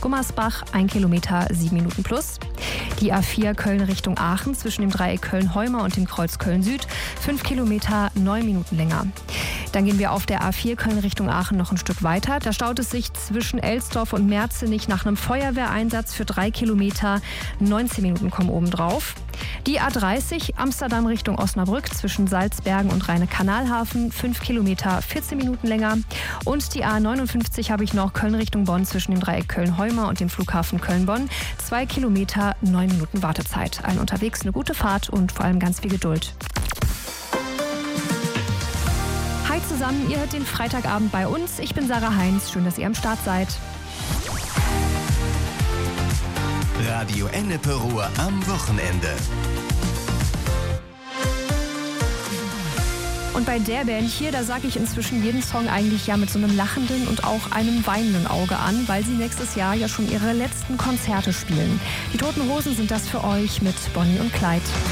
Gummersbach, 1 Kilometer 7 Minuten plus. Die A4 Köln Richtung Aachen zwischen dem Dreieck Köln-Heumer und dem Kreuz Köln-Süd, 5 Kilometer 9 Minuten länger. Dann gehen wir auf der A4 Köln Richtung Aachen noch ein Stück weiter. Da staut es sich zwischen Elsdorf und Merzenich nach einem Feuerwehreinsatz für 3 Kilometer. 19 Minuten kommen obendrauf. Die A30 Amsterdam Richtung Osnabrück zwischen Salzbergen und Rheine-Kanalhafen, 5 Kilometer 14 Minuten länger. Und die A59 habe ich noch Köln Richtung Bonn zwischen dem Dreieck Köln-Heumer und dem Flughafen Köln-Bonn, 2 Kilometer 9 Minuten Wartezeit. Allen unterwegs eine gute Fahrt und vor allem ganz viel Geduld. Hi zusammen, ihr hört den Freitagabend bei uns. Ich bin Sarah Heinz, schön, dass ihr am Start seid. Radio Ennepe-Ruhr am Wochenende. Und bei der Band hier, da sage ich inzwischen jeden Song eigentlich ja mit so einem lachenden und auch einem weinenden Auge an, weil sie nächstes Jahr ja schon ihre letzten Konzerte spielen. Die Toten Hosen sind das für euch mit Bonnie und Clyde.